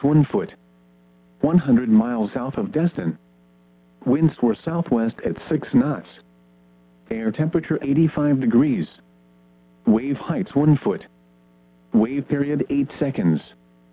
1 foot. 100 miles south of Destin. Winds were southwest at 6 knots. Air temperature 85 degrees. Wave heights 1 foot. Wave period 8 seconds.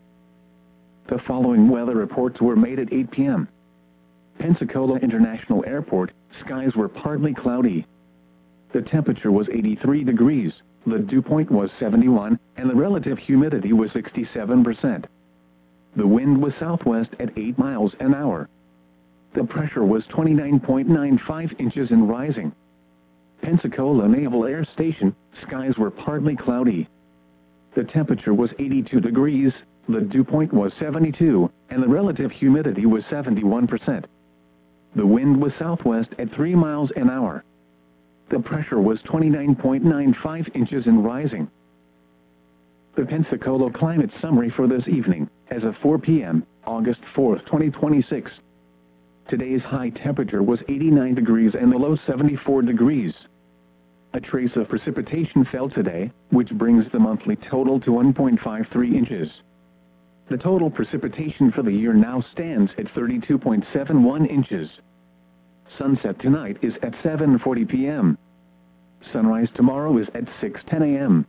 The following weather reports were made at 8 p.m. Pensacola International Airport, skies were partly cloudy. The temperature was 83 degrees, the dew point was 71, and the relative humidity was 67%. The wind was southwest at 8 miles an hour. The pressure was 29.95 inches and rising. Pensacola Naval Air Station, skies were partly cloudy. The temperature was 82 degrees, the dew point was 72, and the relative humidity was 71%. The wind was southwest at 3 miles an hour. The pressure was 29.95 inches and rising. The Pensacola climate summary for this evening, as of 4 p.m., August 4, 2026. Today's high temperature was 89 degrees and the low 74 degrees. A trace of precipitation fell today, which brings the monthly total to 1.53 inches. The total precipitation for the year now stands at 32.71 inches. Sunset tonight is at 7:40 p.m. Sunrise tomorrow is at 6:10 a.m.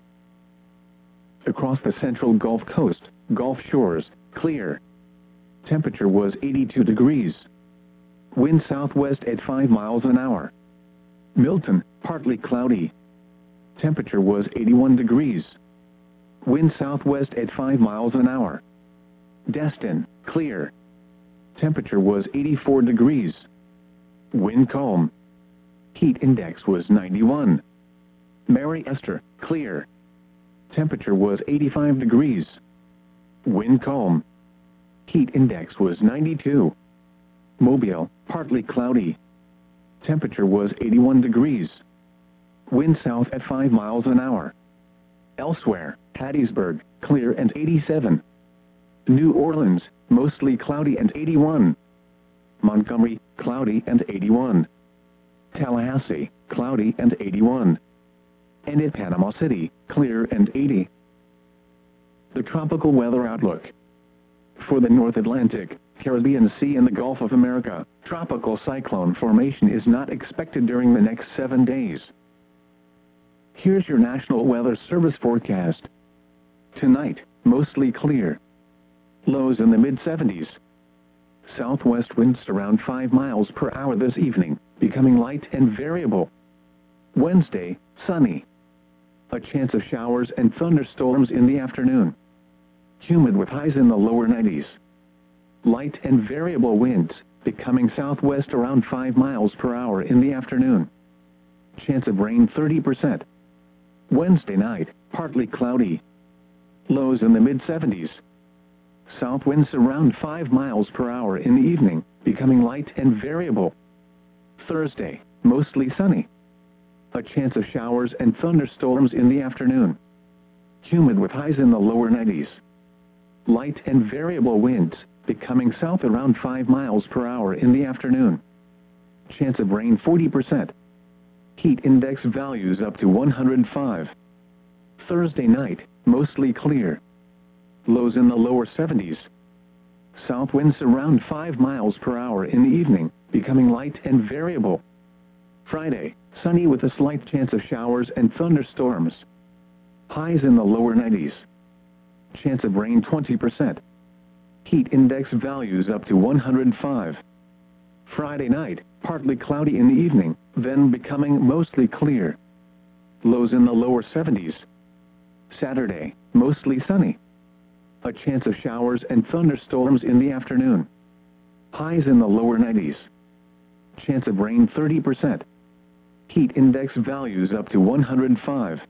Across the central Gulf Coast, Gulf Shores, clear. Temperature was 82 degrees. Wind southwest at 5 miles an hour. Milton, partly cloudy. Temperature was 81 degrees. Wind southwest at 5 miles an hour. Destin, clear. Temperature was 84 degrees. Wind calm. Heat index was 91. Mary Esther, clear. Temperature was 85 degrees. Wind calm. Heat index was 92. Mobile, partly cloudy. Temperature was 81 degrees. Wind south at 5 miles an hour. Elsewhere, Hattiesburg, clear and 87. New Orleans, mostly cloudy and 81. Montgomery, cloudy and 81. Tallahassee, cloudy and 81. And at Panama City, clear and 80. The tropical weather outlook. For the North Atlantic, Caribbean Sea and the Gulf of America, tropical cyclone formation is not expected during the next 7 days. Here's your National Weather Service forecast. Tonight, mostly clear. Lows in the mid-70s. Southwest winds around 5 miles per hour this evening, becoming light and variable. Wednesday, sunny. A chance of showers and thunderstorms in the afternoon. Humid with highs in the lower 90s. Light and variable winds, becoming southwest around 5 miles per hour in the afternoon. Chance of rain 30%. Wednesday night, partly cloudy. Lows in the mid-70s. South winds around 5 miles per hour in the evening, becoming light and variable. Thursday, mostly sunny. A chance of showers and thunderstorms in the afternoon. Humid with highs in the lower 90s. Light and variable winds, becoming south around 5 miles per hour in the afternoon. Chance of rain 40%. Heat index values up to 105. Thursday night, mostly clear. Lows in the lower 70s. South winds around 5 miles per hour in the evening, becoming light and variable. Friday, sunny with a slight chance of showers and thunderstorms. Highs in the lower 90s. Chance of rain 20%. Heat index values up to 105. Friday night, partly cloudy in the evening, then becoming mostly clear. Lows in the lower 70s. Saturday, mostly sunny. A chance of showers and thunderstorms in the afternoon. Highs in the lower 90s. Chance of rain 30%. Heat index values up to 105.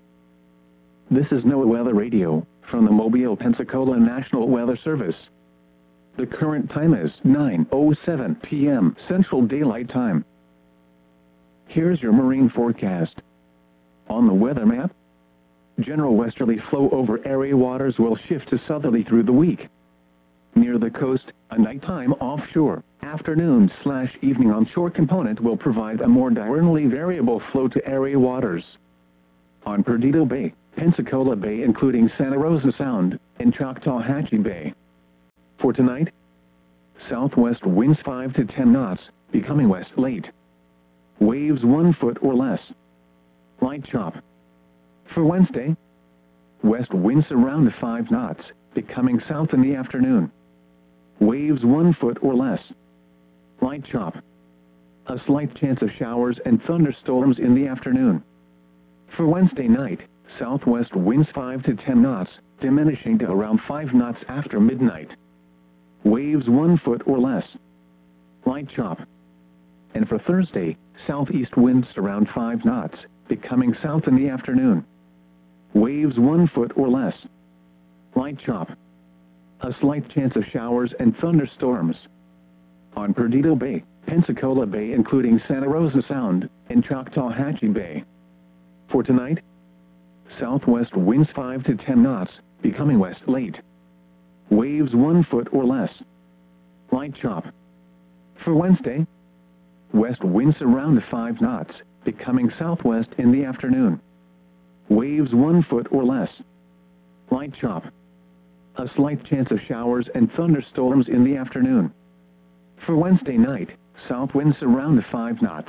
This is NOAA Weather Radio, from the Mobile, Pensacola National Weather Service. The current time is 9:07 p.m. Central Daylight Time. Here's your marine forecast. On the weather map, general westerly flow over area waters will shift to southerly through the week. Near the coast, a nighttime offshore, afternoon/evening onshore component will provide a more diurnally variable flow to area waters. On Perdido Bay, Pensacola Bay including Santa Rosa Sound, and Choctawhatchee Bay, For tonight, southwest winds 5 to 10 knots, becoming west late. Waves 1 foot or less. Light chop. For Wednesday, west winds around 5 knots, becoming south in the afternoon. Waves 1 foot or less. Light chop. A slight chance of showers and thunderstorms in the afternoon. For Wednesday night, southwest winds 5 to 10 knots, diminishing to around 5 knots after midnight. Waves 1 foot or less. Light chop. And for Thursday, southeast winds around 5 knots, becoming south in the afternoon. Waves 1 foot or less. Light chop. A slight chance of showers and thunderstorms. On Perdido Bay, Pensacola Bay including Santa Rosa Sound, and Choctawhatchee Bay. For tonight, southwest winds 5 to 10 knots, becoming west late. Waves 1 foot or less. Light chop. For Wednesday, west winds around 5 knots, becoming southwest in the afternoon. Waves 1 foot or less. Light chop. A slight chance of showers and thunderstorms in the afternoon. For Wednesday night, south winds around 5 knots.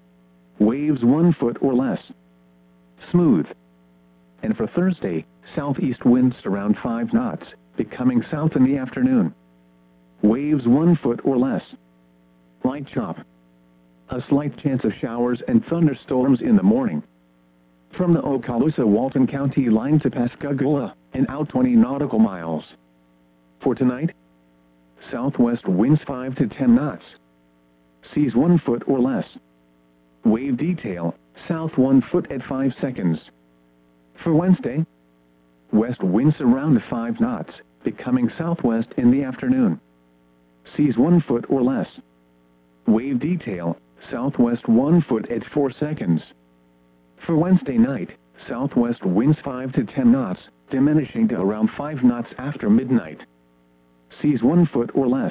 Waves 1 foot or less. Smooth. And for Thursday, southeast winds around 5 knots, becoming south in the afternoon. Waves 1 foot or less. Light chop. A slight chance of showers and thunderstorms in the morning. From the Okaloosa-Walton County line to Pascagoula, and out 20 nautical miles. For tonight, southwest winds 5 to 10 knots. Seas 1 foot or less. Wave detail, south 1 foot at 5 seconds. For Wednesday, west winds around 5 knots, becoming southwest in the afternoon. Seas 1 foot or less. Wave detail, southwest 1 foot at 4 seconds. For Wednesday night, southwest winds 5 to 10 knots, diminishing to around 5 knots after midnight. Seas 1 foot or less.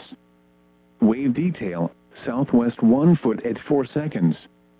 Wave detail, southwest 1 foot at 4 seconds.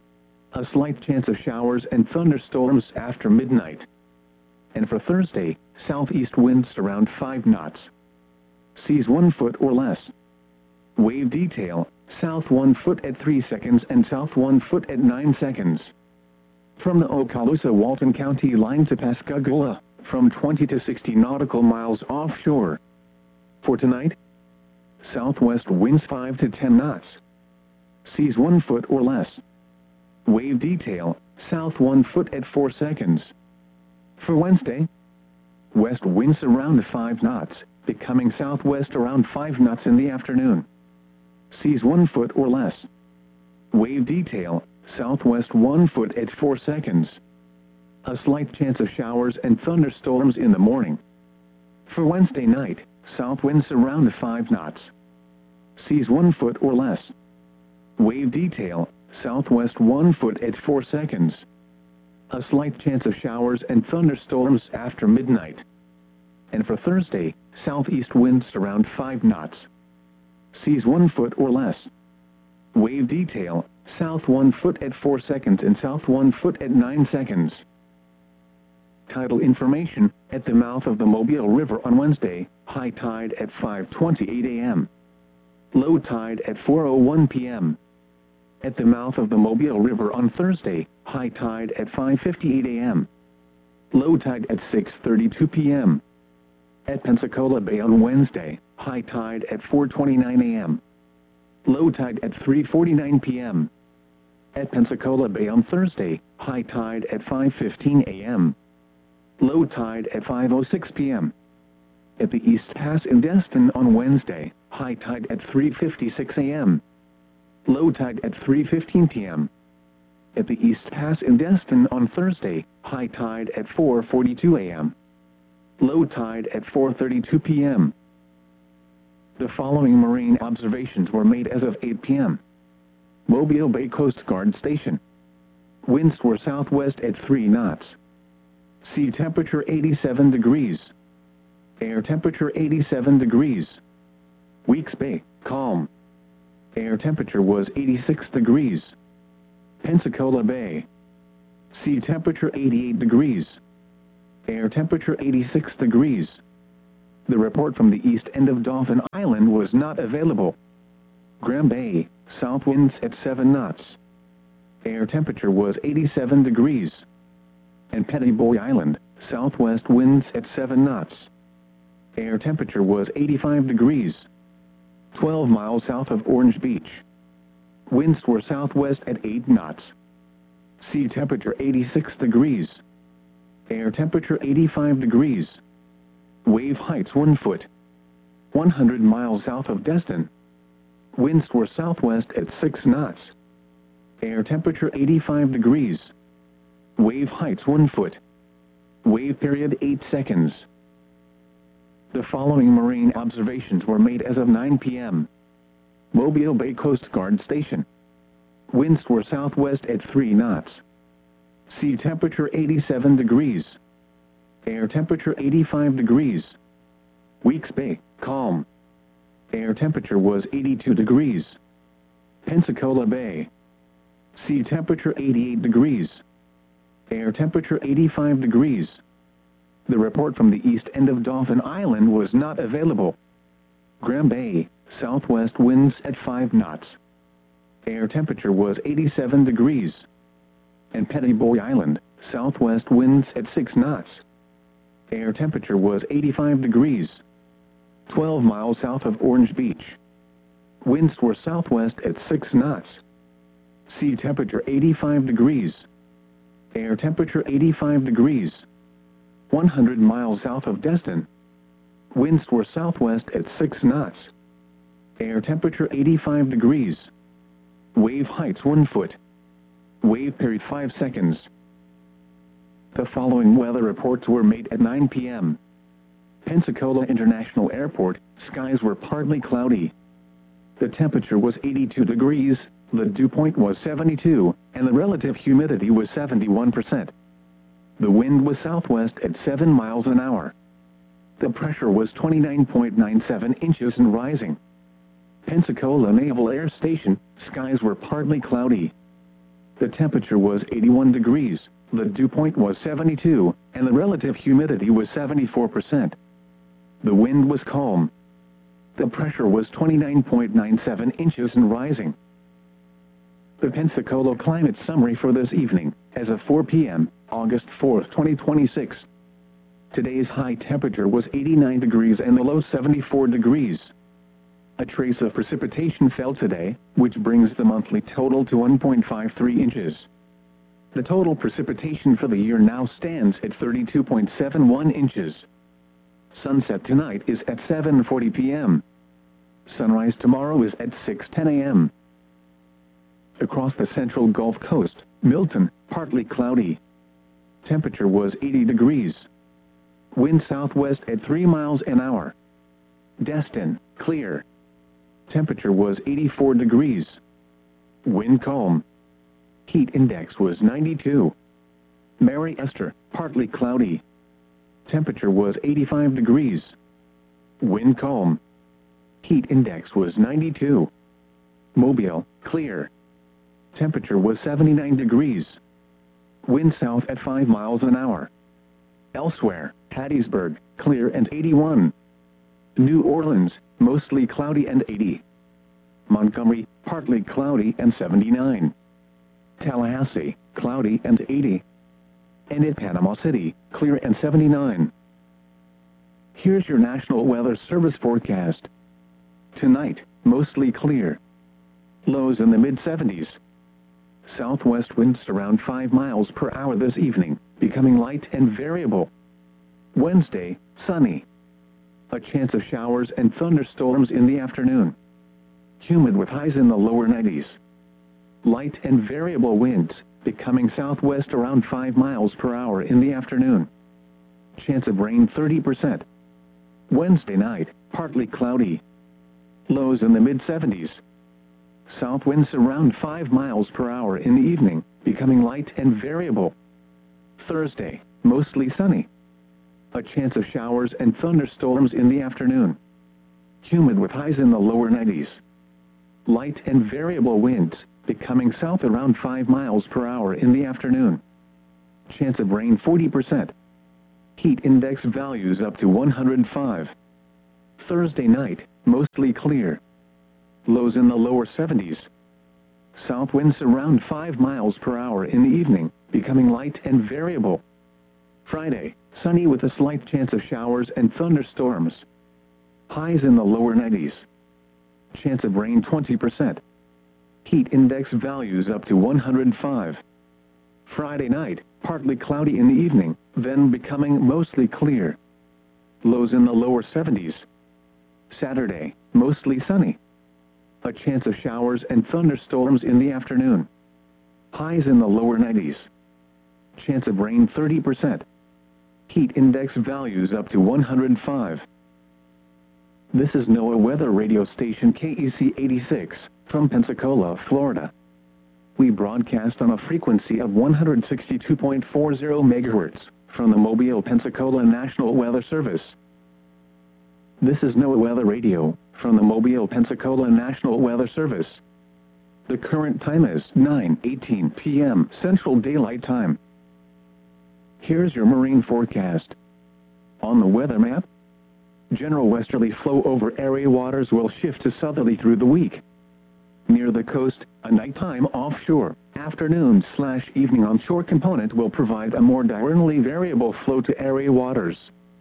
A slight chance of showers and thunderstorms after midnight. And for Thursday, southeast winds around 5 knots. Seas 1 foot or less. Wave detail, south 1 foot at 3 seconds and south 1 foot at 9 seconds. From the Okaloosa-Walton County line to Pascagoula, from 20 to 60 nautical miles offshore. For tonight, southwest winds 5 to 10 knots. Seas 1 foot or less. Wave detail, south 1 foot at 4 seconds. For Wednesday, west winds around 5 knots, becoming southwest around 5 knots in the afternoon. Seas 1 foot or less. Wave detail, southwest 1 foot at 4 seconds. A slight chance of showers and thunderstorms in the morning. For Wednesday night, south winds around 5 knots. Seas 1 foot or less. Wave detail, southwest 1 foot at 4 seconds. A slight chance of showers and thunderstorms after midnight. And for Thursday, southeast winds around 5 knots. Seas 1 foot or less. Wave detail, south 1 foot at 4 seconds and south 1 foot at 9 seconds. Tidal information, at the mouth of the Mobile River on Wednesday, high tide at 5:28 a.m. Low tide at 4:01 p.m. At the mouth of the Mobile River on Thursday, high tide at 5:58 a.m. Low tide at 6:32 p.m. At Pensacola Bay on Wednesday, high tide at 4:29 a.m. Low tide at 3:49 p.m. At Pensacola Bay on Thursday, high tide at 5:15 a.m. Low tide at 5:06 p.m. At the East Pass in Destin on Wednesday, high tide at 3:56 a.m. Low tide at 3:15 p.m. At the East Pass in Destin on Thursday, high tide at 4:42 a.m. Low tide at 4:32 p.m. The following marine observations were made as of 8 p.m. Mobile Bay Coast Guard Station. Winds were southwest at 3 knots. Sea temperature 87 degrees. Air temperature 87 degrees. Weeks Bay, calm. Air temperature was 86 degrees. Pensacola Bay. Sea temperature 88 degrees. Air temperature 86 degrees. The report from the east end of Dauphin Island was not available. Graham Bay, south winds at 7 knots. Air temperature was 87 degrees. And Petty Boy Island, southwest winds at 7 knots. Air temperature was 85 degrees. 12 miles south of Orange Beach. Winds were southwest at 8 knots. Sea temperature 86 degrees. Air temperature 85 degrees. Wave heights 1 foot. 100 miles south of Destin. Winds were southwest at 6 knots. Air temperature 85 degrees. Wave heights 1 foot. Wave period 8 seconds. The following marine observations were made as of 9 p.m. Mobile Bay Coast Guard Station. Winds were southwest at 3 knots. Sea temperature 87 degrees. Air temperature 85 degrees. Weeks Bay, calm. Air temperature was 82 degrees. Pensacola Bay. Sea temperature 88 degrees. Air temperature 85 degrees. The report from the east end of Dauphin Island was not available. Graham Bay, southwest winds at 5 knots. Air temperature was 87 degrees. And Petty Boy Island, southwest winds at 6 knots. Air temperature was 85 degrees. 12 miles south of Orange Beach. Winds were southwest at 6 knots. Sea temperature 85 degrees. Air temperature 85 degrees. 100 miles south of Destin. Winds were southwest at 6 knots. Air temperature 85 degrees. Wave heights 1 foot. Wave period 5 seconds. The following weather reports were made at 9 p.m. Pensacola International Airport, skies were partly cloudy. The temperature was 82 degrees, the dew point was 72, and the relative humidity was 71%. The wind was southwest at 7 miles an hour. The pressure was 29.97 inches and rising. Pensacola Naval Air Station, skies were partly cloudy. The temperature was 81 degrees, the dew point was 72, and the relative humidity was 74%. The wind was calm. The pressure was 29.97 inches and rising. The Pensacola climate summary for this evening, as of 4 p.m., August 4, 2026. Today's high temperature was 89 degrees and the low 74 degrees. A trace of precipitation fell today, which brings the monthly total to 1.53 inches. The total precipitation for the year now stands at 32.71 inches. Sunset tonight is at 7:40 p.m. Sunrise tomorrow is at 6:10 a.m. Across the central Gulf Coast, Milton, partly cloudy. Temperature was 80 degrees. Wind southwest at 3 miles an hour. Destin, clear. Temperature was 84 degrees. Wind calm. Heat index was 92. Mary Esther, partly cloudy. Temperature was 85 degrees. Wind calm. Heat index was 92. Mobile, clear. Temperature was 79 degrees. Wind south at 5 miles an hour. Elsewhere, Hattiesburg, clear and 81. New Orleans, mostly cloudy and 80. Montgomery, partly cloudy and 79. Tallahassee, cloudy and 80. And at Panama City, clear and 79. Here's your National Weather Service forecast. Tonight, mostly clear. Lows in the mid-70s. Southwest winds around 5 miles per hour this evening, becoming light and variable. Wednesday, sunny. A chance of showers and thunderstorms in the afternoon. Humid with highs in the lower 90s. Light and variable winds, becoming southwest around 5 miles per hour in the afternoon. Chance of rain 30%. Wednesday night, partly cloudy. Lows in the mid-70s. South winds around 5 miles per hour in the evening, becoming light and variable. Thursday, mostly sunny. A chance of showers and thunderstorms in the afternoon. Humid with highs in the lower 90s. Light and variable winds, becoming south around 5 miles per hour in the afternoon. Chance of rain 40%. Heat index values up to 105. Thursday night, mostly clear. Lows in the lower 70s. South winds around 5 miles per hour in the evening, becoming light and variable. Friday, sunny with a slight chance of showers and thunderstorms. Highs in the lower 90s. Chance of rain 20%. Heat index values up to 105. Friday night, partly cloudy in the evening, then becoming mostly clear. Lows in the lower 70s. Saturday, mostly sunny. A chance of showers and thunderstorms in the afternoon. Highs in the lower 90s. Chance of rain 30%. Heat index values up to 105. This is NOAA Weather Radio Station KEC 86, from Pensacola, Florida. We broadcast on a frequency of 162.40 MHz, from the Mobile, Pensacola National Weather Service. This is NOAA Weather Radio, from the Mobile, Pensacola National Weather Service. The current time is 9:18 p.m. Central Daylight Time. Here's your marine forecast. On the weather map, general westerly flow over area waters will shift to southerly through the week. Near the coast, a nighttime offshore, afternoon/evening onshore component will provide a more diurnally variable flow to area waters.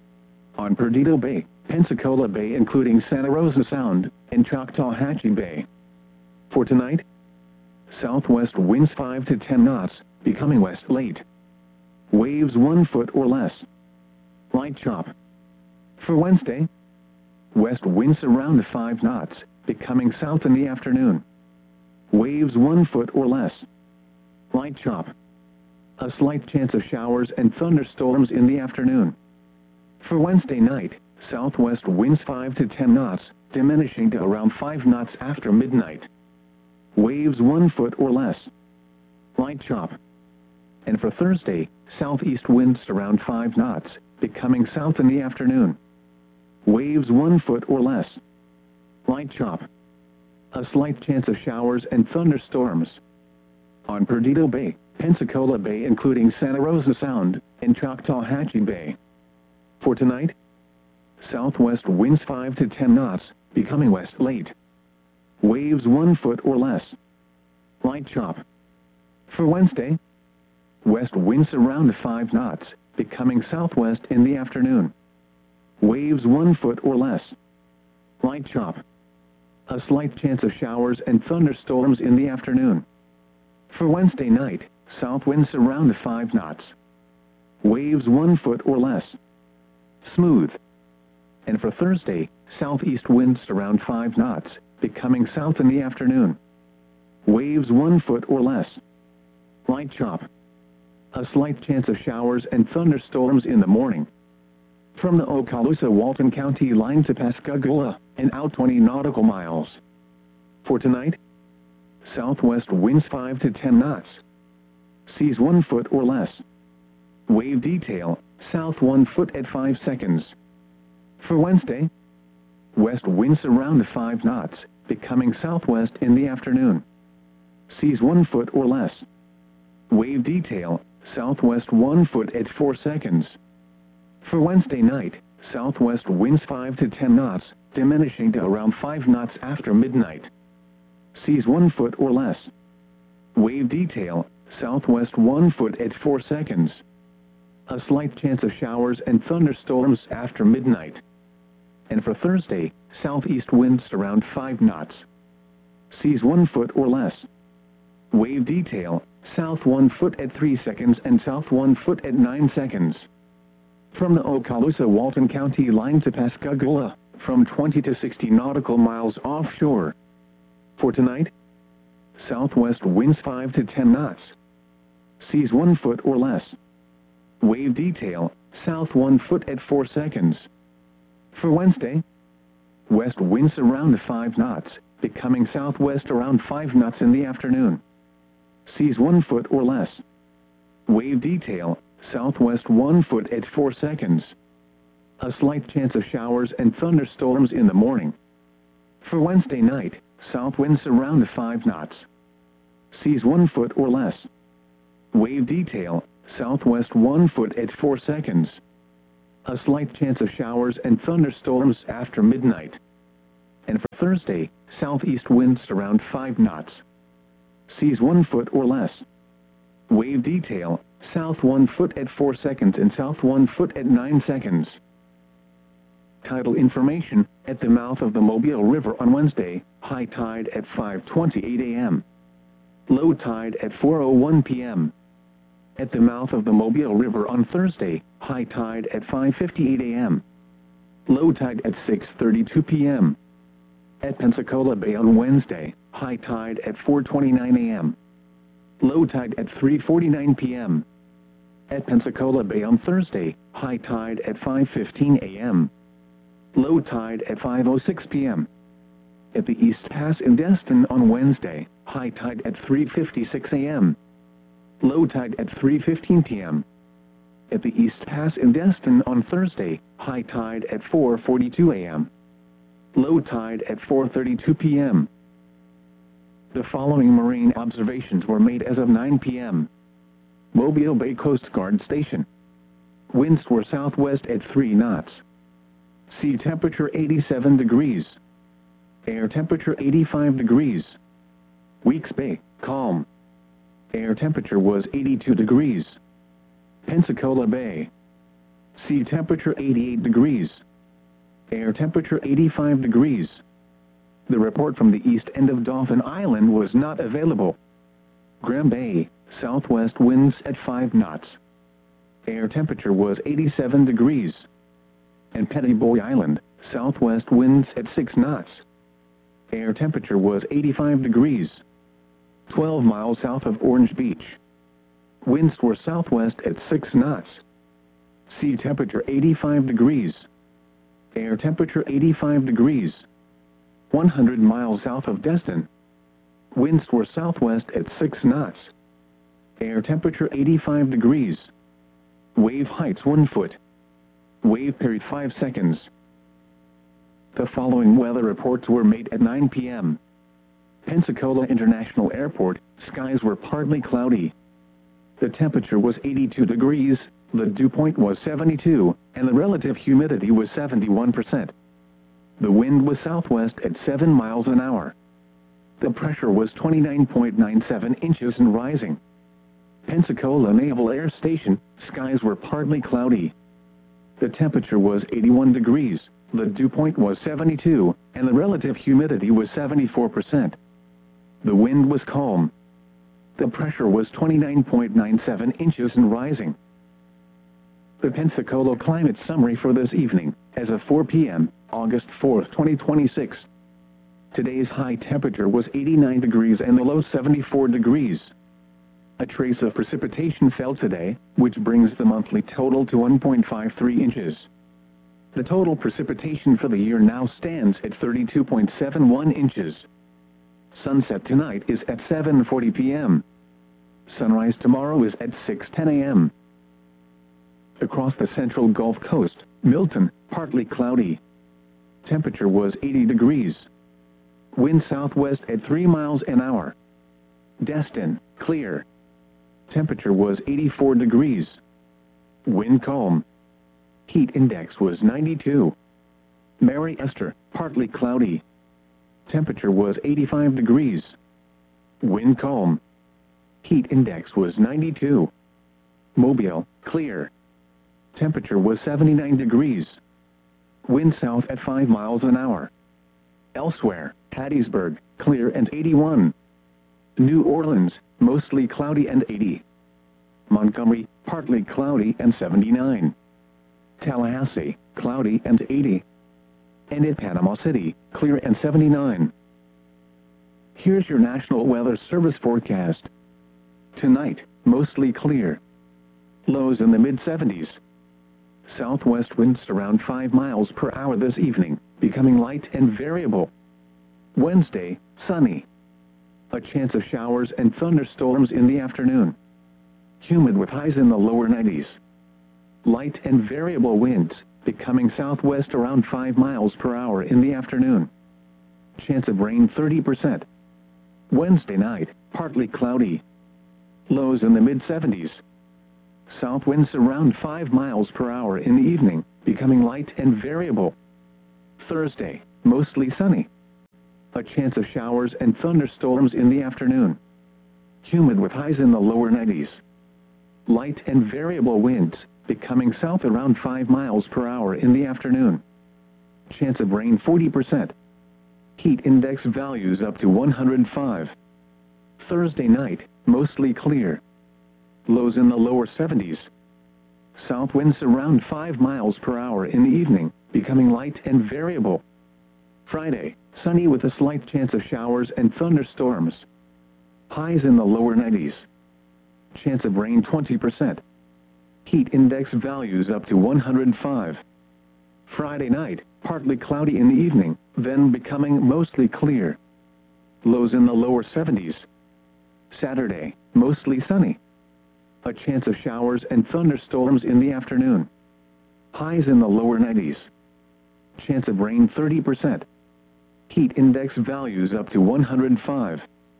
On Perdido Bay, Pensacola Bay including Santa Rosa Sound, and Choctawhatchee Bay. For tonight, southwest winds 5 to 10 knots, becoming west late. Waves 1 foot or less. Light chop. For Wednesday, west winds around 5 knots, becoming south in the afternoon. Waves 1 foot or less. Light chop. A slight chance of showers and thunderstorms in the afternoon. For Wednesday night, southwest winds 5 to 10 knots, diminishing to around 5 knots after midnight. Waves 1 foot or less. Light chop. And for Thursday, southeast winds around 5 knots, becoming south in the afternoon. Waves 1 foot or less. Light chop. A slight chance of showers and thunderstorms. On Perdido Bay, Pensacola Bay including Santa Rosa Sound, and Choctawhatchee Bay. For tonight, southwest winds 5 to 10 knots, becoming west late. Waves 1 foot or less. Light chop. For Wednesday, west winds around 5 knots, becoming southwest in the afternoon. Waves 1 foot or less. Light chop. A slight chance of showers and thunderstorms in the afternoon. For Wednesday night, south winds around 5 knots. Waves 1 foot or less. Smooth. And for Thursday, southeast winds around 5 knots, becoming south in the afternoon. Waves 1 foot or less. Light chop. A slight chance of showers and thunderstorms in the morning. From the Okaloosa-Walton County line to Pascagoula, and out 20 nautical miles. For tonight, southwest winds 5 to 10 knots. Seas 1 foot or less. Wave detail, south 1 foot at 5 seconds. For Wednesday, west winds around 5 knots, becoming southwest in the afternoon. Seas 1 foot or less. Wave detail, southwest 1 foot at 4 seconds. For Wednesday night, southwest winds 5 to 10 knots, diminishing to around 5 knots after midnight. Seas 1 foot or less. Wave detail, southwest 1 foot at 4 seconds. A slight chance of showers and thunderstorms after midnight. And for Thursday, southeast winds around 5 knots. Seas 1 foot or less. Wave detail, south 1 foot at 3 seconds and south 1 foot at 9 seconds. From the Okaloosa-Walton County line to Pascagoula, from 20 to 60 nautical miles offshore. For tonight, southwest winds 5 to 10 knots. Seas 1 foot or less. Wave detail, south 1 foot at 4 seconds. For Wednesday, west winds around 5 knots, becoming southwest around 5 knots in the afternoon. Seas 1 foot or less. Wave detail, southwest 1 foot at 4 seconds. A slight chance of showers and thunderstorms in the morning. For Wednesday night, south winds around 5 knots. Seas 1 foot or less. Wave detail, southwest 1 foot at 4 seconds. A slight chance of showers and thunderstorms after midnight. And for Thursday, southeast winds around 5 knots. Seas 1 foot or less. Wave detail, south 1 foot at 4 seconds and south 1 foot at 9 seconds. Tidal information, at the mouth of the Mobile River on Wednesday, high tide at 5:28 a.m. Low tide at 4:01 p.m. At the mouth of the Mobile River on Thursday, high tide at 5:58 a.m. Low tide at 6:32 p.m. At Pensacola Bay on Wednesday, high tide at 4:29 a.m. Low tide at 3:49 p.m. At Pensacola Bay on Thursday, high tide at 5:15 a.m. Low tide at 5:06 p.m. At the East Pass in Destin on Wednesday, high tide at 3:56 a.m. Low tide at 3:15 p.m. At the East Pass in Destin on Thursday, high tide at 4:42 a.m. Low tide at 4:32 p.m. The following marine observations were made as of 9 p.m. Mobile Bay Coast Guard Station. Winds were southwest at 3 knots. Sea temperature 87 degrees. Air temperature 85 degrees. Weeks Bay, calm. Air temperature was 82 degrees. Pensacola Bay. Sea temperature 88 degrees. Air temperature 85 degrees. The report from the east end of Dauphin Island was not available. Graham Bay, southwest winds at 5 knots. Air temperature was 87 degrees. And Petty Boy Island, southwest winds at 6 knots. Air temperature was 85 degrees. 12 miles south of Orange Beach. Winds were southwest at 6 knots. Sea temperature 85 degrees. Air temperature 85 degrees. 100 miles south of Destin. Winds were southwest at 6 knots. Air temperature 85 degrees. Wave heights 1 foot. Wave period 5 seconds. The following weather reports were made at 9 p.m. Pensacola International Airport, skies were partly cloudy. The temperature was 82 degrees, the dew point was 72, and the relative humidity was 71%. The wind was southwest at 7 miles an hour. The pressure was 29.97 inches and rising. Pensacola Naval Air Station, skies were partly cloudy. The temperature was 81 degrees, the dew point was 72, and the relative humidity was 74%. The wind was calm. The pressure was 29.97 inches and rising. The Pensacola climate summary for this evening, as of 4 p.m., August 4, 2026. Today's high temperature was 89 degrees and the low 74 degrees. A trace of precipitation fell today, which brings the monthly total to 1.53 inches. The total precipitation for the year now stands at 32.71 inches. Sunset tonight is at 7:40 p.m. Sunrise tomorrow is at 6:10 a.m. Across the central Gulf Coast, Milton, partly cloudy. Temperature was 80 degrees. Wind southwest at 3 miles an hour. Destin, clear. Temperature was 84 degrees. Wind calm. Heat index was 92. Mary Esther, partly cloudy. Temperature was 85 degrees. Wind calm. Heat index was 92. Mobile, clear. Temperature was 79 degrees. Wind south at 5 miles an hour. Elsewhere, Hattiesburg, clear and 81. New Orleans, mostly cloudy and 80. Montgomery, partly cloudy and 79. Tallahassee, cloudy and 80. And in Panama City, clear and 79. Here's your National Weather Service forecast. Tonight, mostly clear. Lows in the mid-70s. Southwest winds around 5 miles per hour this evening, becoming light and variable. Wednesday, sunny. A chance of showers and thunderstorms in the afternoon. Humid with highs in the lower 90s. Light and variable winds, becoming southwest around 5 miles per hour in the afternoon. Chance of rain 30%. Wednesday night, partly cloudy. Lows in the mid-70s. south winds around 5 miles per hour in the evening, becoming light and variable. Thursday, mostly sunny. A chance of showers and thunderstorms in the afternoon. Humid with highs in the lower 90s. Light and variable winds, becoming south around 5 miles per hour in the afternoon. Chance of rain 40%. Heat index values up to 105. Thursday night, mostly clear. Lows in the lower 70s. South winds around 5 miles per hour in the evening, becoming light and variable. Friday, sunny with a slight chance of showers and thunderstorms. Highs in the lower 90s. Chance of rain 20%. Heat index values up to 105. Friday night, partly cloudy in the evening, then becoming mostly clear. Lows in the lower 70s. Saturday, mostly sunny. A chance of showers and thunderstorms in the afternoon. Highs in the lower 90s. Chance of rain 30%. Heat index values up to 105.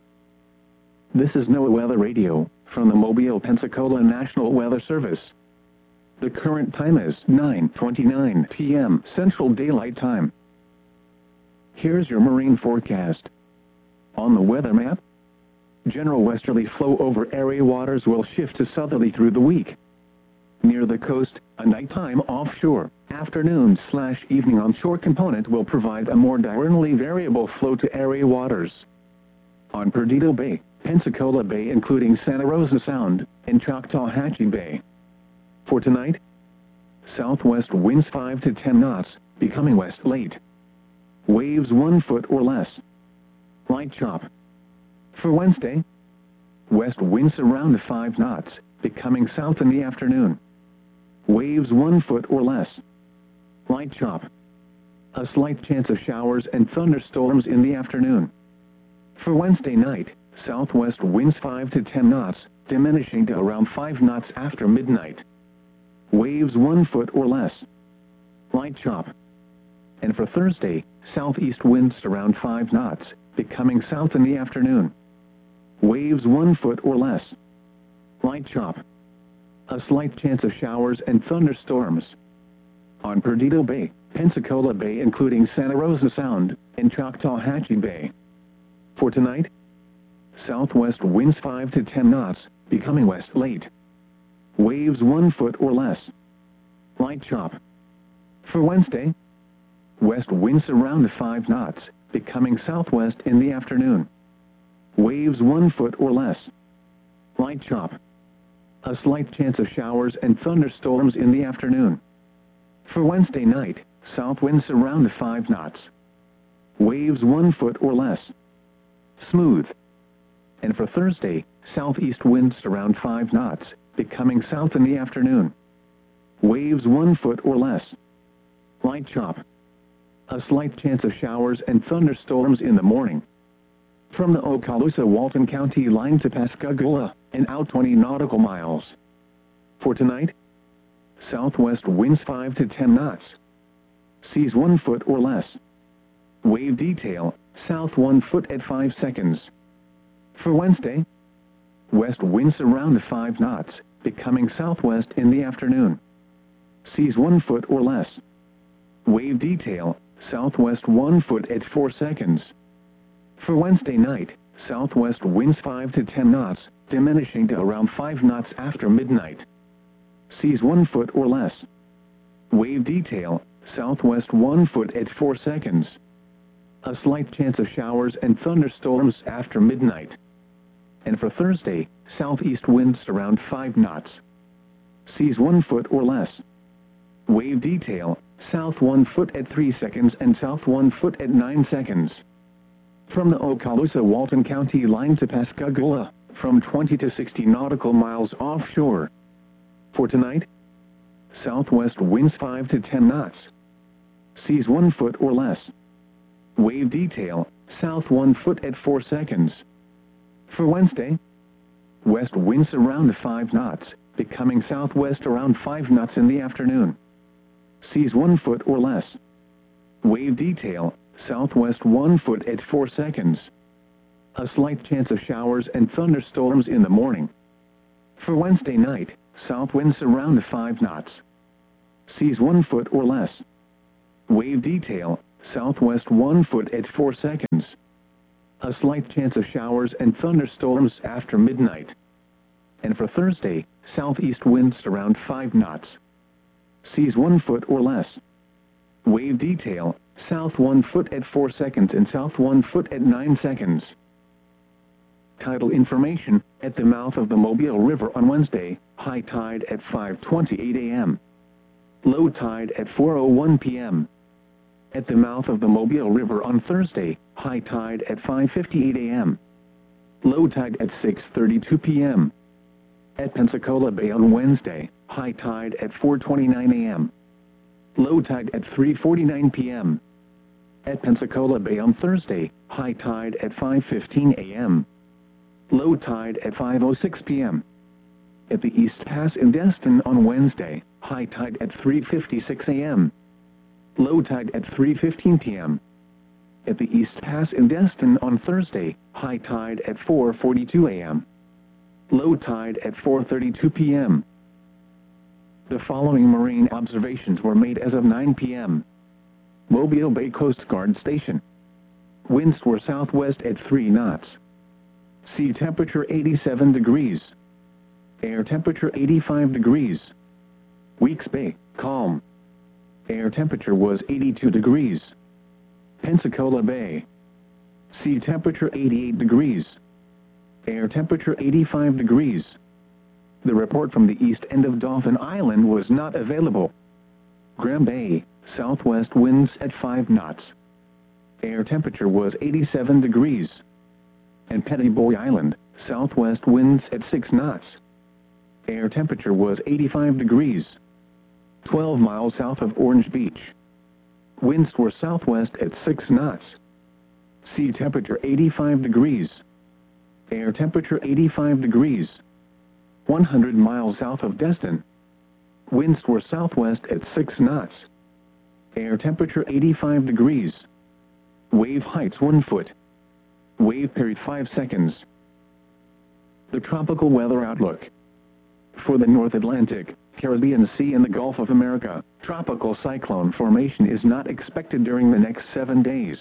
This is NOAA Weather Radio, from the Mobile, Pensacola National Weather Service. The current time is 9:29 p.m. Central Daylight Time. Here's your marine forecast. On the weather map, general westerly flow over area waters will shift to southerly through the week. Near the coast, a nighttime offshore, afternoon/evening onshore component will provide a more diurnally variable flow to area waters. On Perdido Bay, Pensacola Bay including Santa Rosa Sound, and Choctawhatchee Bay. For tonight, southwest winds 5 to 10 knots, becoming west late. Waves 1 foot or less. Light chop. For Wednesday, west winds around 5 knots, becoming south in the afternoon. Waves 1 foot or less. Light chop. A slight chance of showers and thunderstorms in the afternoon. For Wednesday night, southwest winds 5 to 10 knots, diminishing to around 5 knots after midnight. Waves 1 foot or less. Light chop. And for Thursday, southeast winds around 5 knots, becoming south in the afternoon. Waves 1 foot or less. Light chop. A slight chance of showers and thunderstorms. On Perdido Bay, Pensacola Bay including Santa Rosa Sound, and Choctawhatchee Bay. For tonight, southwest winds 5 to 10 knots, becoming west late. Waves 1 foot or less. Light chop. For Wednesday, west winds around 5 knots, becoming southwest in the afternoon. Waves 1 foot or less. Light chop. A slight chance of showers and thunderstorms in the afternoon. For Wednesday night, south winds around 5 knots. Waves 1 foot or less. Smooth. And for Thursday, southeast winds around 5 knots, becoming south in the afternoon. Waves 1 foot or less. Light chop. A slight chance of showers and thunderstorms in the morning. From the Okaloosa-Walton County line to Pascagoula, and out 20 nautical miles. For tonight, southwest winds 5 to 10 knots. Seas 1 foot or less. Wave detail, south 1 foot at 5 seconds. For Wednesday, west winds around 5 knots, becoming southwest in the afternoon. Seas 1 foot or less. Wave detail, southwest 1 foot at 4 seconds. For Wednesday night, southwest winds 5 to 10 knots, diminishing to around 5 knots after midnight. Seas 1 foot or less. Wave detail, southwest 1 foot at 4 seconds. A slight chance of showers and thunderstorms after midnight. And for Thursday, southeast winds around 5 knots. Seas 1 foot or less. Wave detail, south 1 foot at 3 seconds and south 1 foot at 9 seconds. From the Okaloosa-Walton County line to Pascagoula, from 20 to 60 nautical miles offshore. For tonight, southwest winds 5 to 10 knots. Seas 1 foot or less. Wave detail, south 1 foot at 4 seconds. For Wednesday, west winds around 5 knots, becoming southwest around 5 knots in the afternoon. Seas 1 foot or less. Wave detail, southwest 1 foot at 4 seconds. A slight chance of showers and thunderstorms in the morning. For Wednesday night, south winds around 5 knots. Seas 1 foot or less. Wave detail, southwest 1 foot at 4 seconds. A slight chance of showers and thunderstorms after midnight. And for Thursday, southeast winds around 5 knots. Seas 1 foot or less. Wave detail, south 1 foot at 4 seconds and south 1 foot at 9 seconds. Tidal information, at the mouth of the Mobile River on Wednesday, high tide at 5:28 a.m. Low tide at 4:01 p.m. At the mouth of the Mobile River on Thursday, high tide at 5:58 a.m. Low tide at 6:32 p.m. At Pensacola Bay on Wednesday, high tide at 4:29 a.m. Low tide at 3:49 p.m. At Pensacola Bay on Thursday, high tide at 5:15 a.m. Low tide at 5:06 p.m. At the East Pass in Destin on Wednesday, high tide at 3:56 a.m. Low tide at 3:15 p.m. At the East Pass in Destin on Thursday, high tide at 4:42 a.m. Low tide at 4:32 p.m. The following marine observations were made as of 9 p.m. Mobile Bay Coast Guard Station. Winds were southwest at 3 knots. Sea temperature 87 degrees. Air temperature 85 degrees. Weeks Bay, calm. Air temperature was 82 degrees. Pensacola Bay. Sea temperature 88 degrees. Air temperature 85 degrees. The report from the east end of Dauphin Island was not available. Graham Bay, southwest winds at 5 knots. Air temperature was 87 degrees. And Pettyboy Island, southwest winds at 6 knots. Air temperature was 85 degrees. 12 miles south of Orange Beach. Winds were southwest at 6 knots. Sea temperature 85 degrees. Air temperature 85 degrees. 100 miles south of Destin. Winds were southwest at 6 knots. Air temperature 85 degrees. Wave heights 1 foot. Wave period 5 seconds. The tropical weather outlook. For the North Atlantic, Caribbean Sea and the Gulf of America, tropical cyclone formation is not expected during the next 7 days.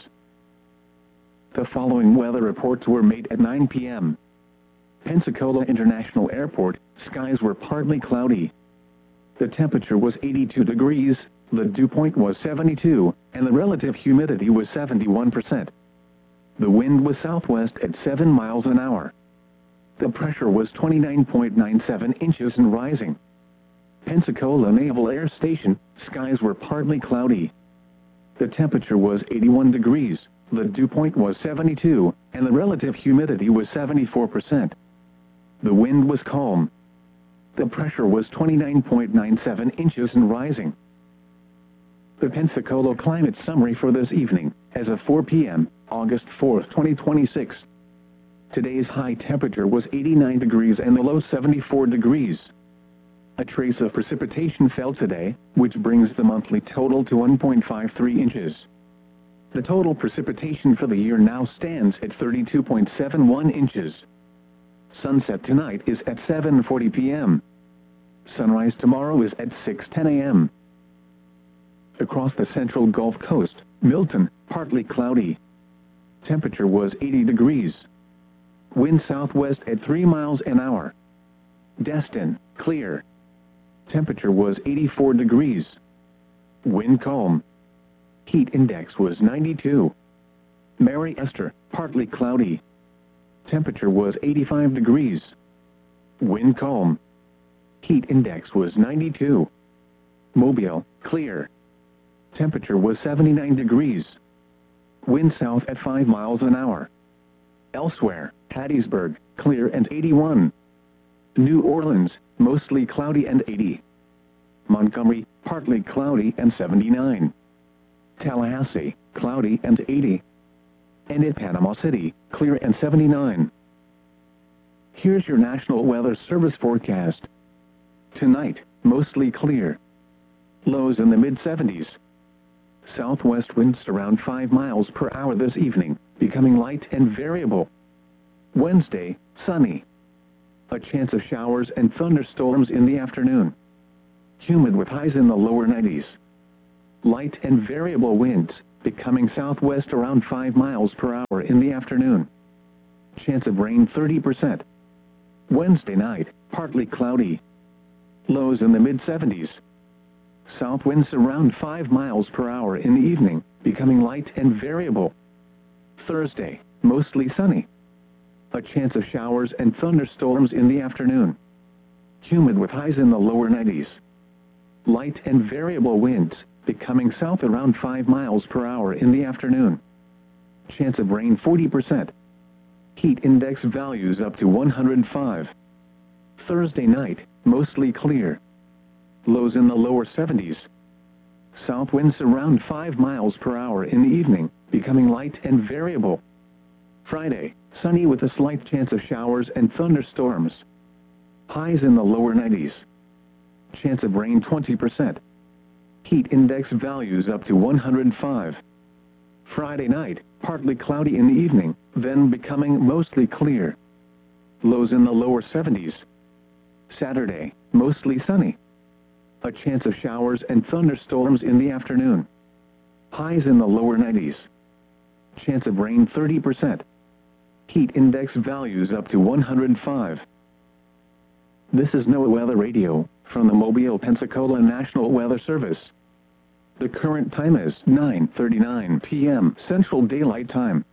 The following weather reports were made at 9 p.m. Pensacola International Airport, skies were partly cloudy. The temperature was 82 degrees, the dew point was 72, and the relative humidity was 71%. The wind was southwest at 7 miles an hour. The pressure was 29.97 inches and rising. Pensacola Naval Air Station, skies were partly cloudy. The temperature was 81 degrees, the dew point was 72, and the relative humidity was 74%. The wind was calm. The pressure was 29.97 inches and rising. The Pensacola climate summary for this evening, as of 4 p.m., August 4, 2026. Today's high temperature was 89 degrees and the low 74 degrees. A trace of precipitation fell today, which brings the monthly total to 1.53 inches. The total precipitation for the year now stands at 32.71 inches. Sunset tonight is at 7:40 p.m. Sunrise tomorrow is at 6:10 a.m. Across the central Gulf Coast, Milton, partly cloudy. Temperature was 80 degrees. Wind southwest at 3 miles an hour. Destin, clear. Temperature was 84 degrees. Wind calm. Heat index was 92. Mary Esther, partly cloudy. Temperature was 85 degrees. Wind calm. Heat index was 92. Mobile, clear. Temperature was 79 degrees. Wind south at 5 miles an hour. Elsewhere, Hattiesburg, clear and 81. New Orleans, mostly cloudy and 80. Montgomery, partly cloudy and 79. Tallahassee, cloudy and 80. And at Panama City, clear and 79. Here's your National Weather Service forecast. Tonight, mostly clear. Lows in the mid-70s. Southwest winds around 5 miles per hour this evening, becoming light and variable. Wednesday, sunny. A chance of showers and thunderstorms in the afternoon. Humid with highs in the lower 90s. Light and variable winds, becoming southwest around 5 miles per hour in the afternoon. Chance of rain 30%. Wednesday night, partly cloudy. Lows in the mid-70s. South winds around 5 miles per hour in the evening, becoming light and variable. Thursday, mostly sunny. A chance of showers and thunderstorms in the afternoon. Humid with highs in the lower 90s. Light and variable winds, becoming south around 5 miles per hour in the afternoon. Chance of rain 40%. Heat index values up to 105. Thursday night, mostly clear. Lows in the lower 70s. South winds around 5 miles per hour in the evening, becoming light and variable. Friday, sunny with a slight chance of showers and thunderstorms. Highs in the lower 90s. Chance of rain 20%. Heat index values up to 105. Friday night, partly cloudy in the evening, then becoming mostly clear. Lows in the lower 70s. Saturday, mostly sunny. A chance of showers and thunderstorms in the afternoon. Highs in the lower 90s. Chance of rain 30%. Heat index values up to 105. This is NOAA Weather Radio, from the Mobile, Pensacola National Weather Service. The current time is 9:39 p.m. Central Daylight Time.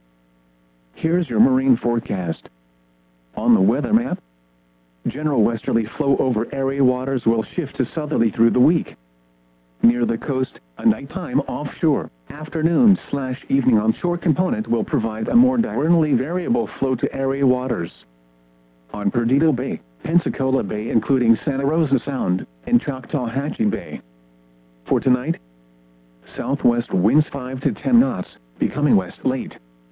Here's your marine forecast. On the weather map, general westerly flow over area waters will shift to southerly through the week. Near the coast, a nighttime offshore, afternoon/evening onshore component will provide a more diurnally variable flow to area waters. On Perdido Bay, Pensacola Bay including Santa Rosa Sound, and Choctawhatchee Bay. For tonight, southwest winds 5 to 10 knots, becoming west late.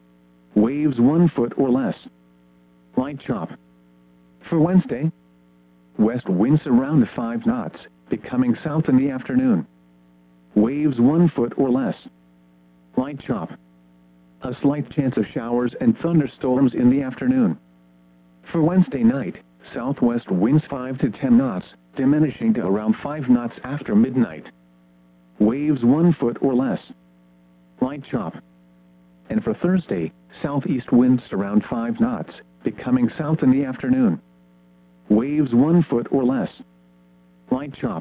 Waves 1 foot or less. Light chop. For Wednesday, west winds around 5 knots, becoming south in the afternoon. Waves 1 foot or less. Light chop. A slight chance of showers and thunderstorms in the afternoon. For Wednesday night, southwest winds 5 to 10 knots, diminishing to around 5 knots after midnight. Waves 1 foot or less. Light chop. And for Thursday, southeast winds around 5 knots, becoming south in the afternoon. Waves 1 foot or less. Light chop.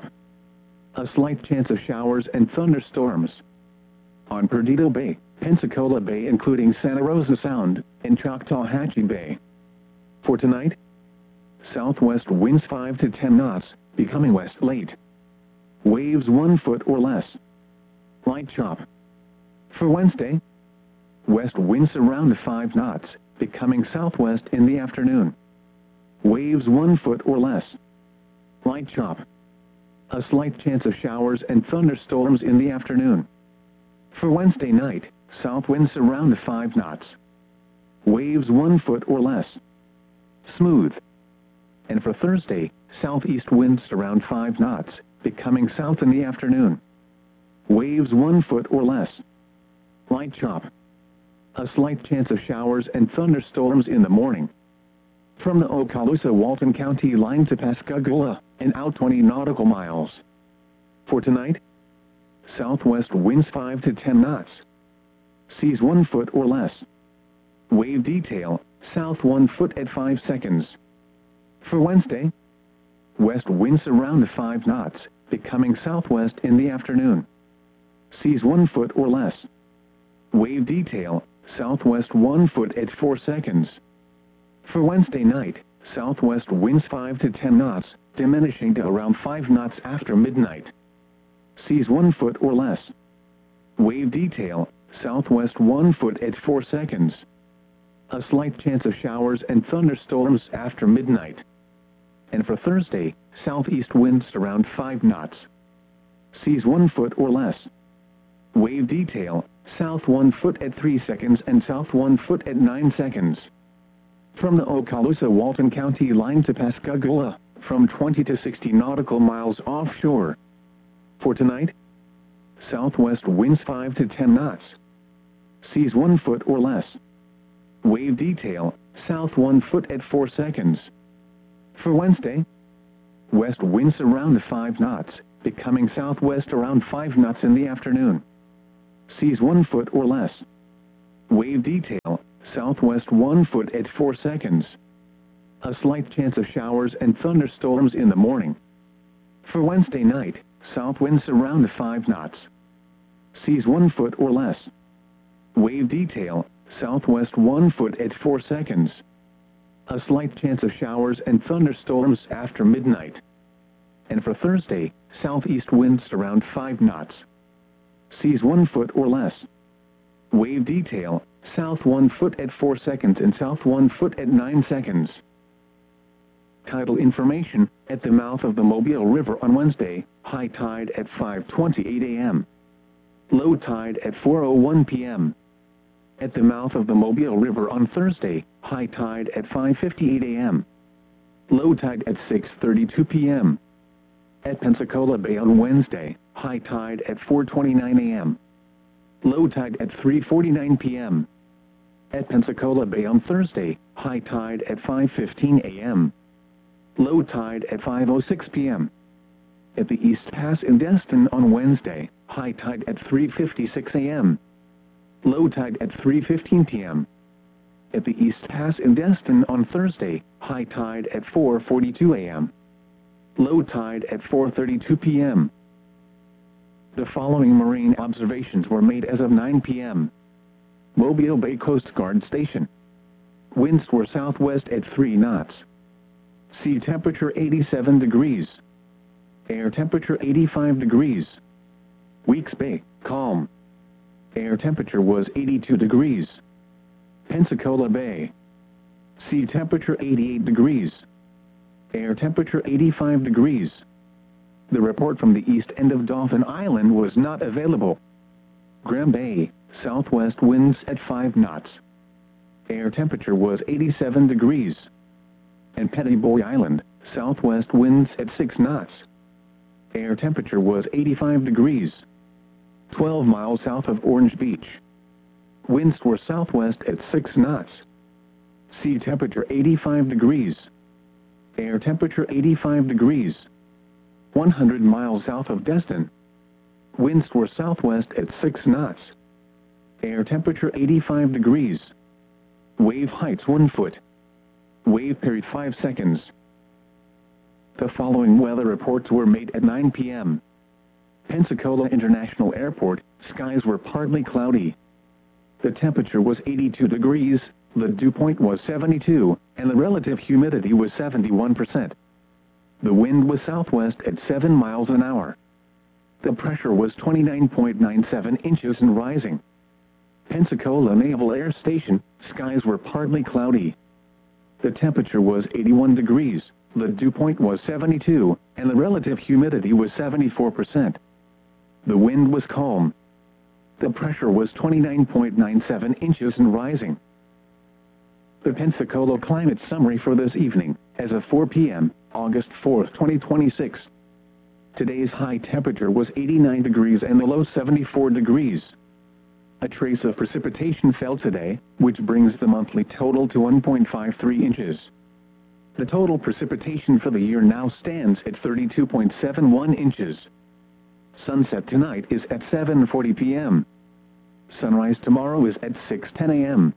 A slight chance of showers and thunderstorms. On Perdido Bay, Pensacola Bay including Santa Rosa Sound, and Choctawhatchee Bay. For tonight, southwest winds 5 to 10 knots, becoming west late. Waves 1 foot or less. Light chop. For Wednesday, west winds around 5 knots, becoming southwest in the afternoon. Waves 1 foot or less. Light chop. A slight chance of showers and thunderstorms in the afternoon. For Wednesday night, south winds around 5 knots. Waves 1 foot or less. Smooth. And for Thursday, southeast winds around 5 knots, becoming south in the afternoon. Waves 1 foot or less. Light chop. A slight chance of showers and thunderstorms in the morning. From the Okaloosa-Walton County line to Pascagoula, and out 20 nautical miles. For tonight, southwest winds 5 to 10 knots. Seas 1 foot or less. Wave detail, south 1 foot at 5 seconds. For Wednesday, west winds around 5 knots, becoming southwest in the afternoon. Seas 1 foot or less. Wave detail, southwest 1 foot at 4 seconds. For Wednesday night, southwest winds 5 to 10 knots, diminishing to around 5 knots after midnight. Seas 1 foot or less. Wave detail, southwest 1 foot at 4 seconds. A slight chance of showers and thunderstorms after midnight. And for Thursday, southeast winds around 5 knots. Seas 1 foot or less. Wave detail, south 1 foot at 3 seconds and south 1 foot at 9 seconds. From the Okaloosa-Walton County line to Pascagoula, from 20 to 60 nautical miles offshore. For tonight, southwest winds 5 to 10 knots. Seas 1 foot or less. Wave detail, south 1 foot at 4 seconds. For Wednesday, west winds around 5 knots, becoming southwest around 5 knots in the afternoon. Seas 1 foot or less. Wave detail, southwest 1 foot at 4 seconds. A slight chance of showers and thunderstorms in the morning. For Wednesday night, south winds around 5 knots. Seas 1 foot or less. Wave detail, southwest 1 foot at 4 seconds. A slight chance of showers and thunderstorms after midnight. And for Thursday, southeast winds around 5 knots. Seas 1 foot or less. Wave detail, south 1 foot at 4 seconds and south 1 foot at 9 seconds. Tidal information, at the mouth of the Mobile River on Wednesday, high tide at 5:28 a.m. Low tide at 4:01 p.m. At the mouth of the Mobile River on Thursday, high tide at 5:58 a.m. Low tide at 6:32 p.m. At Pensacola Bay on Wednesday, high tide at 4:29 a.m. Low tide at 3:49 p.m. At Pensacola Bay on Thursday, high tide at 5:15 a.m. Low tide at 5:06 p.m. At the East Pass in Destin on Wednesday, high tide at 3:56 a.m. Low tide at 3:15 p.m. At the East Pass in Destin on Thursday, high tide at 4:42 a.m. Low tide at 4:32 p.m. The following marine observations were made as of 9 p.m. Mobile Bay Coast Guard Station. Winds were southwest at 3 knots. Sea temperature 87 degrees. Air temperature 85 degrees. Weeks Bay, calm. Air temperature was 82 degrees. Pensacola Bay. Sea temperature 88 degrees. Air temperature 85 degrees. The report from the east end of Dauphin Island was not available. Graham Bay, southwest winds at 5 knots. Air temperature was 87 degrees. And Petty Boy Island, southwest winds at 6 knots. Air temperature was 85 degrees. 12 miles south of Orange Beach. Winds were southwest at 6 knots. Sea temperature 85 degrees. Air temperature 85 degrees. 100 miles south of Destin. Winds were southwest at 6 knots. Air temperature 85 degrees. Wave heights 1 foot. Wave period 5 seconds. The following weather reports were made at 9 p.m. Pensacola International Airport, skies were partly cloudy. The temperature was 82 degrees, the dew point was 72, and the relative humidity was 71%. The wind was southwest at 7 miles an hour. The pressure was 29.97 inches and rising. Pensacola Naval Air Station, skies were partly cloudy. The temperature was 81 degrees, the dew point was 72, and the relative humidity was 74%. The wind was calm. The pressure was 29.97 inches and rising. The Pensacola climate summary for this evening, as of 4 p.m., August 4, 2026. Today's high temperature was 89 degrees and the low 74 degrees. A trace of precipitation fell today, which brings the monthly total to 1.53 inches. The total precipitation for the year now stands at 32.71 inches. Sunset tonight is at 7:40 p.m. Sunrise tomorrow is at 6:10 a.m.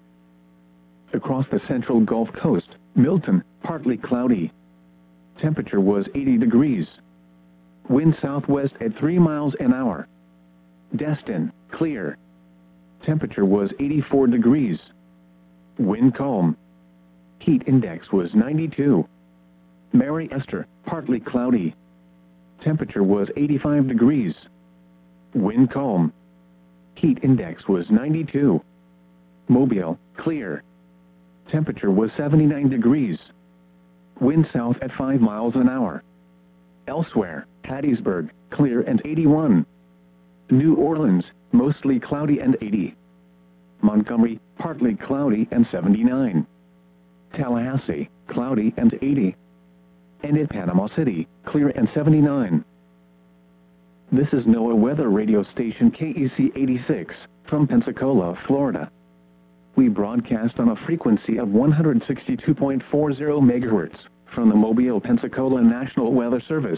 Across the central Gulf Coast, Milton, partly cloudy. Temperature was 80 degrees. Wind southwest at 3 miles an hour. Destin, clear. Temperature was 84 degrees. Wind calm. Heat index was 92. Mary Esther, partly cloudy. Temperature was 85 degrees. Wind calm. Heat index was 92. Mobile, clear. Temperature was 79 degrees. Wind south at 5 miles an hour. Elsewhere, Hattiesburg, clear and 81. New Orleans, mostly cloudy and 80. Montgomery, partly cloudy and 79. Tallahassee, cloudy and 80. And at Panama City, clear and 79. This is NOAA Weather Radio Station KEC 86, from Pensacola, Florida. We broadcast on a frequency of 162.40 MHz, from the Mobile, Pensacola National Weather Service.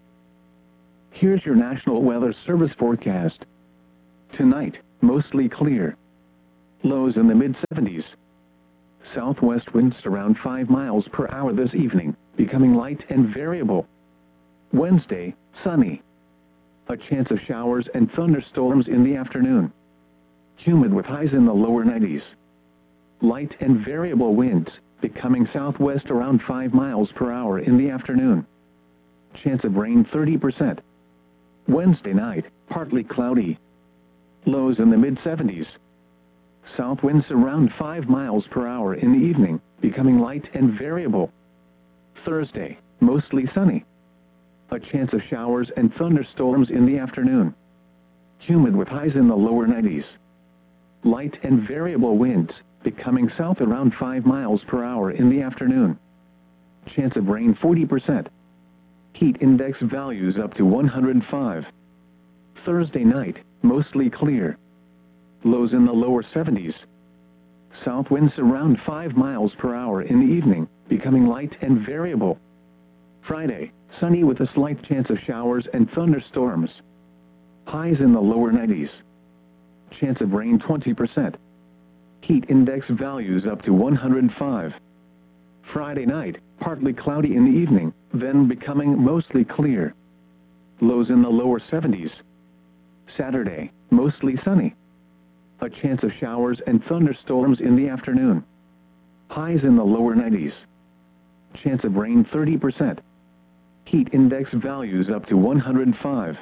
Here's your National Weather Service forecast. Tonight, mostly clear. Lows in the mid-70s. Southwest winds around 5 miles per hour this evening, becoming light and variable. Wednesday, sunny. A chance of showers and thunderstorms in the afternoon. Humid with highs in the lower 90s. Light and variable winds, becoming southwest around 5 miles per hour in the afternoon. Chance of rain 30%. Wednesday night, partly cloudy. Lows in the mid-70s. South winds around 5 miles per hour in the evening, becoming light and variable. Thursday, mostly sunny. A chance of showers and thunderstorms in the afternoon. Humid with highs in the lower 90s. Light and variable winds, becoming south around 5 miles per hour in the afternoon. Chance of rain 40%. Heat index values up to 105. Thursday night, mostly clear. Lows in the lower 70s. South winds around 5 miles per hour in the evening, becoming light and variable. Friday, sunny with a slight chance of showers and thunderstorms. Highs in the lower 90s. Chance of rain 20%. Heat index values up to 105. Friday night, partly cloudy in the evening, then becoming mostly clear. Lows in the lower 70s. Saturday, mostly sunny. A chance of showers and thunderstorms in the afternoon. Highs in the lower 90s. Chance of rain 30%. Heat index values up to 105.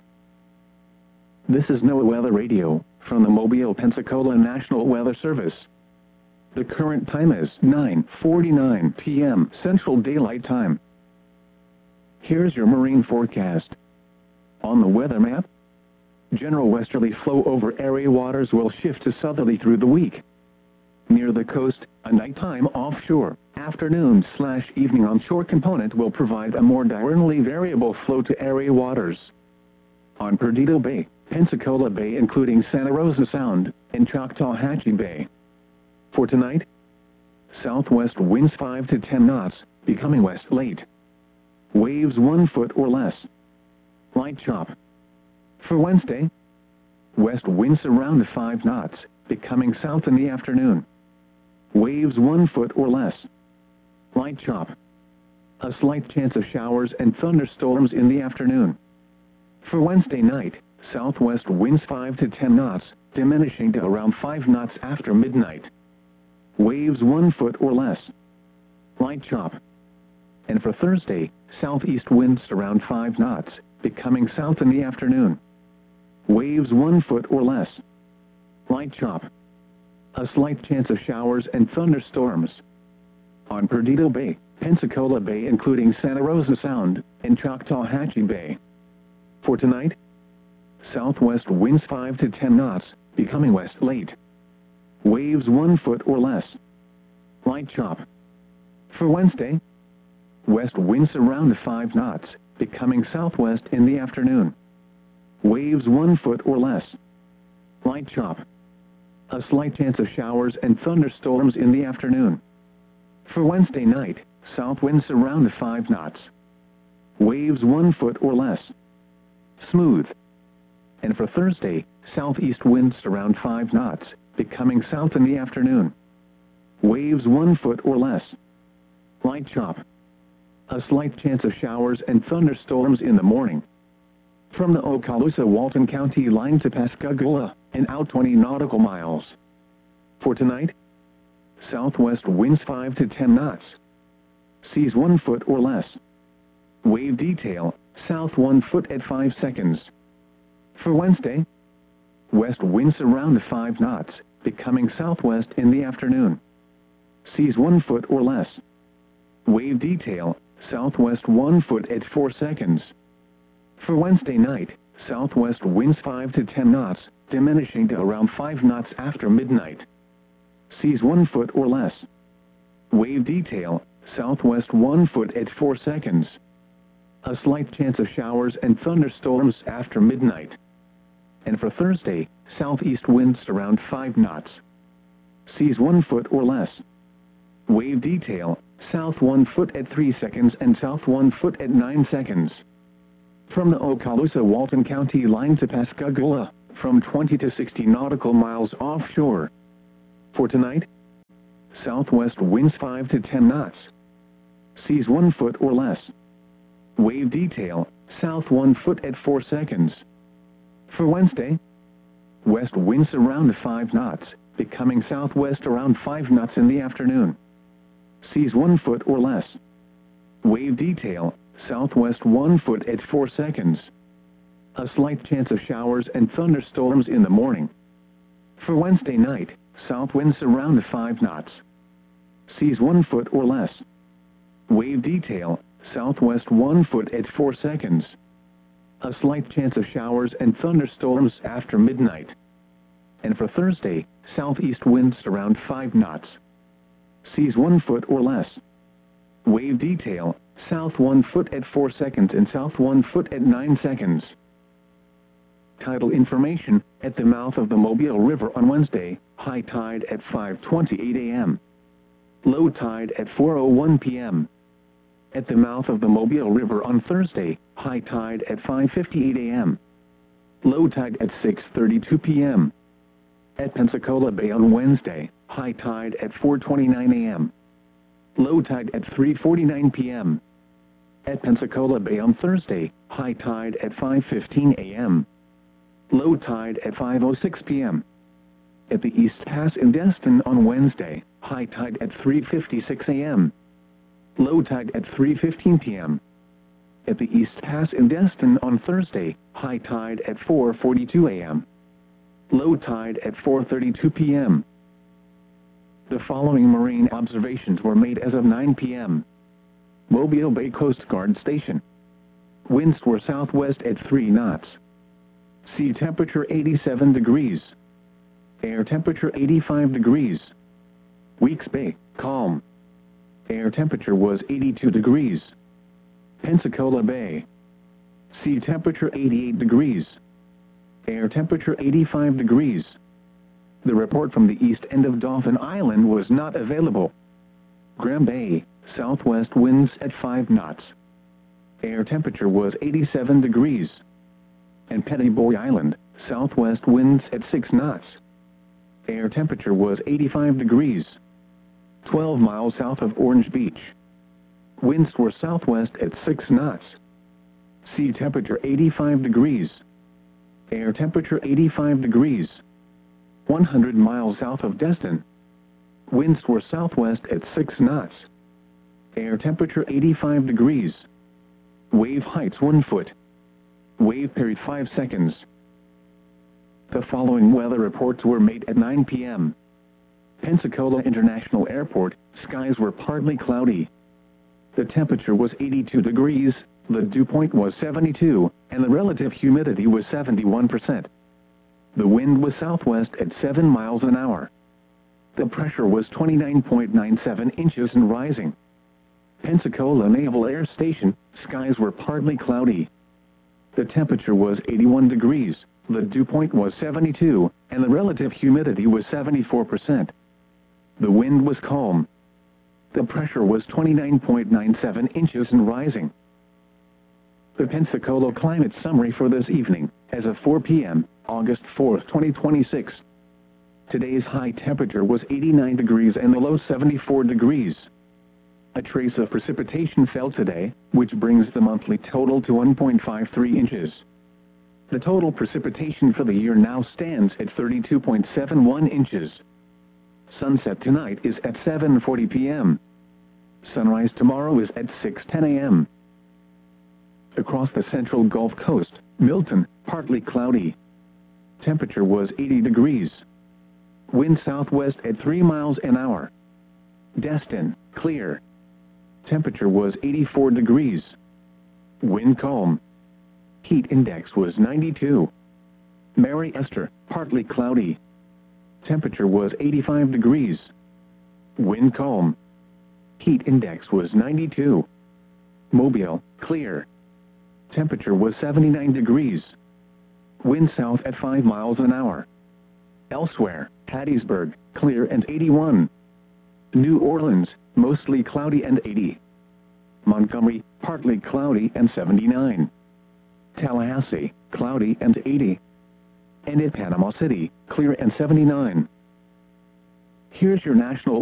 This is NOAA Weather Radio, from the Mobile, Pensacola National Weather Service. The current time is 9:49 p.m. Central Daylight Time. Here's your marine forecast. On the weather map, general westerly flow over area waters will shift to southerly through the week. Near the coast, a nighttime offshore, afternoon/evening onshore component will provide a more diurnally variable flow to area waters. On Perdido Bay, Pensacola Bay including Santa Rosa Sound, and Choctawhatchee Bay. For tonight, southwest winds 5 to 10 knots, becoming west late. Waves 1 foot or less. Light chop. For Wednesday, west winds around 5 knots, becoming south in the afternoon. Waves 1 foot or less. Light chop. A slight chance of showers and thunderstorms in the afternoon. For Wednesday night, southwest winds 5 to 10 knots, diminishing to around 5 knots after midnight. Waves 1 foot or less. Light chop. And for Thursday, southeast winds around 5 knots, becoming south in the afternoon. Waves 1 foot or less. Light chop. A slight chance of showers and thunderstorms. On Perdido Bay, Pensacola Bay including Santa Rosa Sound, and Choctawhatchee Bay. For tonight, southwest winds 5 to 10 knots, becoming west late. Waves 1 foot or less. Light chop. For Wednesday, west winds around 5 knots, becoming southwest in the afternoon. Waves 1 foot or less. Light chop. A slight chance of showers and thunderstorms in the afternoon. For Wednesday night, south winds around 5 knots. Waves 1 foot or less. Smooth. And for Thursday, southeast winds around 5 knots, becoming south in the afternoon. Waves 1 foot or less. Light chop. A slight chance of showers and thunderstorms in the morning. From the Okaloosa-Walton County line to Pascagoula, and out 20 nautical miles. For tonight, southwest winds 5 to 10 knots. Seas 1 foot or less. Wave detail, south 1 foot at 5 seconds. For Wednesday, west winds around 5 knots, becoming southwest in the afternoon. Seas 1 foot or less. Wave detail, southwest 1 foot at 4 seconds. For Wednesday night, southwest winds 5 to 10 knots, diminishing to around 5 knots after midnight. Seas 1 foot or less. Wave detail, southwest 1 foot at 4 seconds. A slight chance of showers and thunderstorms after midnight. And for Thursday, southeast winds around 5 knots. Seas 1 foot or less. Wave detail, south 1 foot at 3 seconds and south 1 foot at 9 seconds. From the Okaloosa-Walton County line to Pascagoula, from 20 to 60 nautical miles offshore. For tonight, southwest winds 5 to 10 knots. Seas 1 foot or less. Wave detail, south 1 foot at 4 seconds. For Wednesday, west winds around 5 knots, becoming southwest around 5 knots in the afternoon. Seas 1 foot or less. Wave detail, southwest 1 foot at 4 seconds. A slight chance of showers and thunderstorms in the morning. For Wednesday night, south winds around 5 knots. Seas 1 foot or less. Wave detail, southwest 1 foot at 4 seconds. A slight chance of showers and thunderstorms after midnight. And for Thursday, southeast winds around 5 knots. Seas 1 foot or less. Wave detail, south 1 foot at 4 seconds and south 1 foot at 9 seconds. Tidal information, at the mouth of the Mobile River on Wednesday, high tide at 5:28 a.m. Low tide at 4:01 p.m. At the mouth of the Mobile River on Thursday, high tide at 5:58 a.m. Low tide at 6:32 p.m. At Pensacola Bay on Wednesday, high tide at 4:29 a.m. Low tide at 3:49 p.m. At Pensacola Bay on Thursday, high tide at 5:15 a.m. Low tide at 5:06 p.m. At the East Pass in Destin on Wednesday, high tide at 3:56 a.m. Low tide at 3:15 p.m. At the East Pass in Destin on Thursday, high tide at 4:42 a.m. Low tide at 4:32 p.m. The following marine observations were made as of 9 p.m. Mobile Bay Coast Guard Station. Winds were southwest at 3 knots. Sea temperature 87 degrees. Air temperature 85 degrees. Weeks Bay, calm. Air temperature was 82 degrees. Pensacola Bay. Sea temperature 88 degrees. Air temperature 85 degrees. The report from the east end of Dauphin Island was not available. Graham Bay, southwest winds at 5 knots. Air temperature was 87 degrees. And Petty Boy Island, southwest winds at 6 knots. Air temperature was 85 degrees. 12 miles south of Orange Beach. Winds were southwest at 6 knots. Sea temperature 85 degrees. Air temperature 85 degrees. 100 miles south of Destin. Winds were southwest at 6 knots. Air temperature 85 degrees. Wave heights 1 foot. Wave period 5 seconds. The following weather reports were made at 9 p.m. Pensacola International Airport, skies were partly cloudy. The temperature was 82 degrees, the dew point was 72, and the relative humidity was 71%. The wind was southwest at 7 miles an hour. The pressure was 29.97 inches and rising. Pensacola Naval Air Station, skies were partly cloudy. The temperature was 81 degrees, the dew point was 72, and the relative humidity was 74%. The wind was calm. The pressure was 29.97 inches and rising. The Pensacola climate summary for this evening, as of 4 p.m., August 4, 2026. Today's high temperature was 89 degrees and the low 74 degrees. A trace of precipitation fell today, which brings the monthly total to 1.53 inches. The total precipitation for the year now stands at 32.71 inches. Sunset tonight is at 7:40 p.m. Sunrise tomorrow is at 6:10 a.m. Across the central Gulf Coast, Milton, partly cloudy. Temperature was 80 degrees. Wind southwest at 3 miles an hour. Destin, clear. Temperature was 84 degrees. Wind calm. Heat index was 92. Mary Esther, partly cloudy. Temperature was 85 degrees. Wind calm. Heat index was 92. Mobile, clear. Temperature was 79 degrees. Wind south at 5 miles an hour. Elsewhere, Hattiesburg, clear and 81. New Orleans, mostly cloudy and 80. Montgomery, partly cloudy and 79. Tallahassee, cloudy and 80. And at Panama City, clear and 79. Here's your national